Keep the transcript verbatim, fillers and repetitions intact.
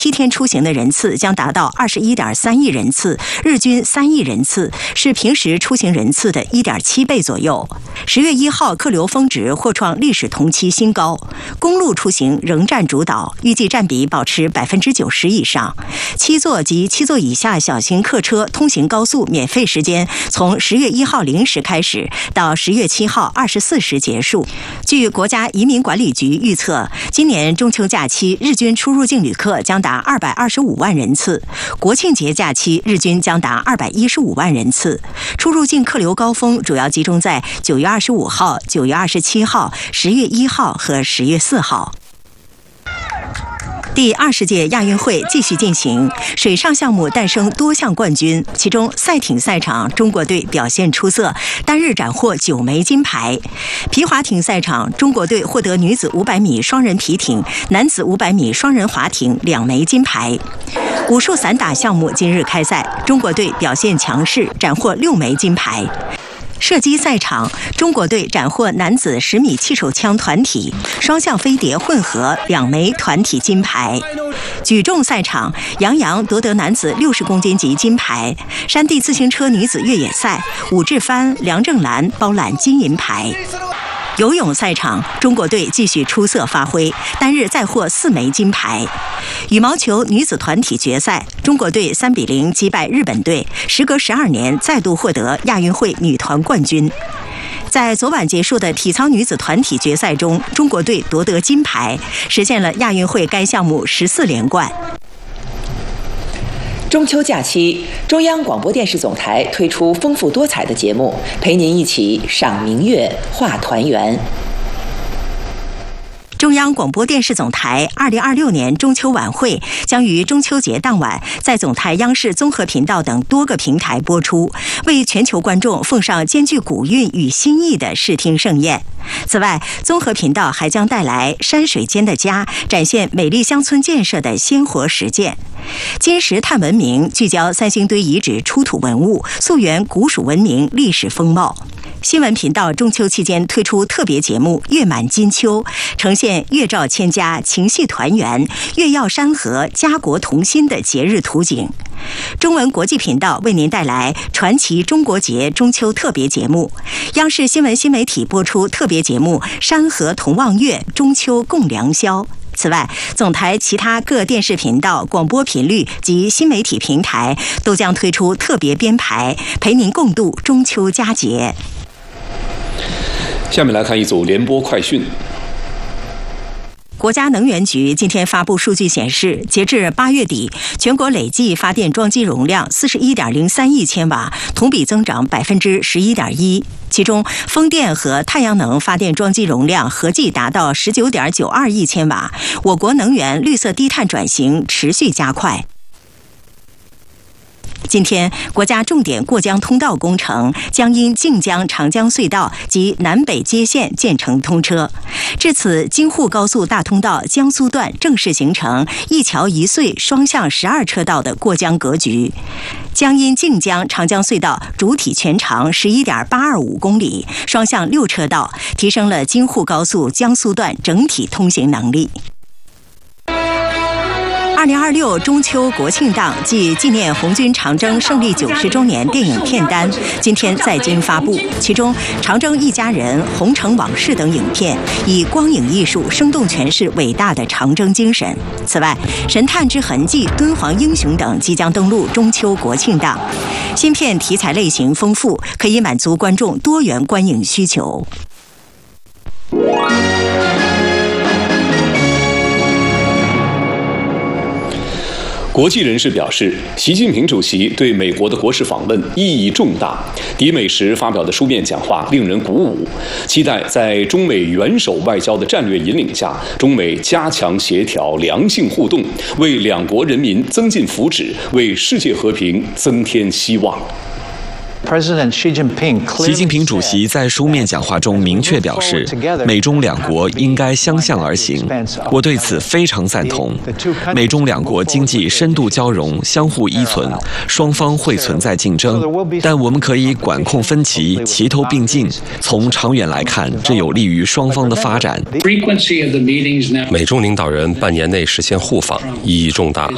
七天出行的人次将达到二十一点三亿人次，日均三亿人次，是平时出行人次的一点七倍左右。十月一号客流峰值或创历史同期新高，公路出行仍占主导，预计占比保持百分之九十以上。七座及七座以下小型客车通行高速免费时间从十月一号零时开始，到十月七号二十四时结束。据国家移民管理局预测，今年中秋假期日均出入境旅客将达二百二十五万人次，国庆节假期日均将达二百一十五万人次。出入境客流高峰主要集中在九月二十五号、九月二十七号、十月一号和十月四号。第二十届亚运会继续进行，水上项目诞生多项冠军，其中赛艇赛场中国队表现出色，单日斩获九枚金牌。皮划艇赛场，中国队获得女子五百米双人皮艇、男子五百米双人划艇两枚金牌。武术散打项目今日开赛，中国队表现强势，斩获六枚金牌。射击赛场，中国队斩获男子十米气手枪团体、双向飞碟混合两枚团体金牌。举重赛场，杨洋夺得男子六十公斤级金牌。山地自行车女子越野赛，武志帆、梁正兰包揽金银牌。游泳赛场，中国队继续出色发挥，单日再获四枚金牌。羽毛球女子团体决赛，中国队三比零击败日本队，时隔十二年再度获得亚运会女团冠军。在昨晚结束的体操女子团体决赛中，中国队夺得金牌，实现了亚运会该项目十四连冠。 中秋假期，中央广播电视总台推出丰富多彩的节目，陪您一起赏明月、话团圆。 中央广播电视总台二零二六年中秋晚会将于中秋节当晚在总台央视综合频道等多个平台播出，为全球观众奉上兼具古韵与新意的视听盛宴。此外，综合频道还将带来山水间的家，展现美丽乡村建设的鲜活实践。金石炭文明聚焦三星堆遗址出土文物，溯源古蜀文明历史风貌。新闻频道中秋期间推出特别节目《月满金秋》，呈现月照千家、情系团圆、月耀山河、家国同心的节日图景。中文国际频道为您带来传奇中国节中秋特别节目，央视新闻新媒体播出特别节目《山河同望月，中秋共良宵》。此外，总台其他各电视频道、广播频率及新媒体平台都将推出特别编排，陪您共度中秋佳节。 下面来看一组联播快讯。 国家能源局今天发布数据显示，截至八月底，全国累计发电装机容量四十一点零三亿千瓦，同比增长百分之十一点一。其中，风电和太阳能发电装机容量合计达到十九点九二亿千瓦。我国能源绿色低碳转型持续加快。今天，国家重点过江通道工程江阴靖江长江隧道及南北接线建成通车，至此，京沪高速大通道江苏段正式形成一桥一隧双向十二车道的过江格局。江阴靖江长江隧道主体全长十一点八二五公里，双向六车道，提升了京沪高速江苏段整体通行能力。二零二六中秋国庆档暨纪念红军长征胜利九十周年电影片单今天在京发布，其中《长征一家人》《红城往事》等影片以光影艺术生动诠释伟大的长征精神。此外，《神探之痕迹》《敦煌英雄》等即将登陆中秋国庆档，新片题材类型丰富，可以满足观众多元观影需求。 国际人士表示，习近平主席对美国的国事访问意义重大。抵美时发表的书面讲话令人鼓舞，期待在中美元首外交的战略引领下，中美加强协调、良性互动，为两国人民增进福祉，为世界和平增添希望。 习近平主席在书面讲话中明确表示，美中两国应该相向而行，我对此非常赞同。美中两国经济深度交融，相互依存，双方会存在竞争，但我们可以管控分歧，齐头并进。从长远来看，这有利于双方的发展。 美中领导人半年内实现互访，意义重大。